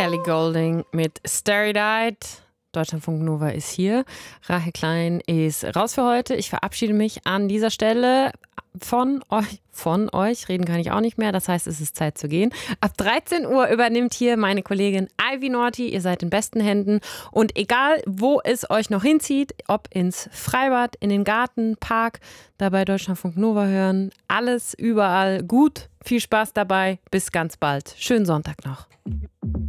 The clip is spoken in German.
Ellie Goulding mit Starry Night. Deutschlandfunk Nova ist hier. Rahel Klein ist raus für heute. Ich verabschiede mich an dieser Stelle von euch. Reden kann ich auch nicht mehr. Das heißt, es ist Zeit zu gehen. Ab 13 Uhr übernimmt hier meine Kollegin Ivy Norty. Ihr seid in besten Händen. Und egal, wo es euch noch hinzieht, ob ins Freibad, in den Garten, Park, dabei Deutschlandfunk Nova hören. Alles, überall gut. Viel Spaß dabei. Bis ganz bald. Schönen Sonntag noch.